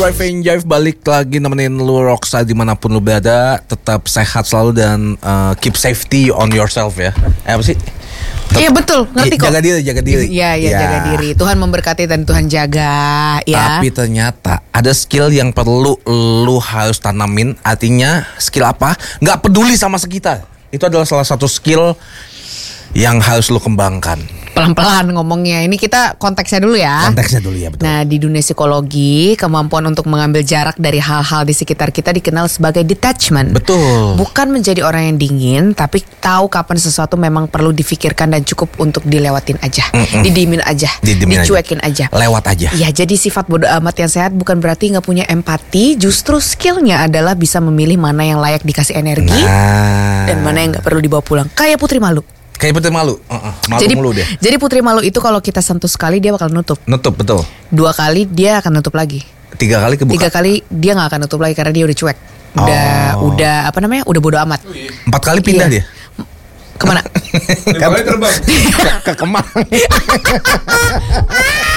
Drive and Jive balik lagi nemenin lu Rockstar dimanapun lu berada. Tetap sehat selalu dan keep safety on yourself ya. Apa sih? Iya betul, ngerti kok. Jaga diri. Iya, jaga diri. Tuhan memberkati dan Tuhan jaga ya. Tapi ternyata ada skill yang perlu lu harus tanamin. Artinya skill apa? Gak peduli sama sekitar. Itu adalah salah satu skill yang harus lu kembangkan. Pelan-pelan ngomongnya. Ini kita konteksnya dulu ya. Konteksnya dulu ya, betul. Nah, di dunia psikologi, kemampuan untuk mengambil jarak dari hal-hal di sekitar kita dikenal sebagai detachment. Betul. Bukan menjadi orang yang dingin, tapi tahu kapan sesuatu memang perlu difikirkan dan cukup untuk dilewatin aja. Didiemin aja. Dicuekin aja. Lewat aja. Ya, jadi sifat bodo amat yang sehat bukan berarti gak punya empati. Justru skillnya adalah bisa memilih mana yang layak dikasih energi dan mana yang gak perlu dibawa pulang. Kayak Putri Malu. Kayak Putri Malu. Malu mulu dia. Jadi Putri Malu itu kalau kita sentuh sekali dia bakal nutup. Nutup, betul. 2 kali dia akan nutup lagi. 3 kali kebuka. 3 kali dia nggak akan nutup lagi karena dia udah cuek. Udah apa namanya? Udah bodo amat. 4 kali pindah dia. Kemana? 5 kali terbang. Ke Kemang.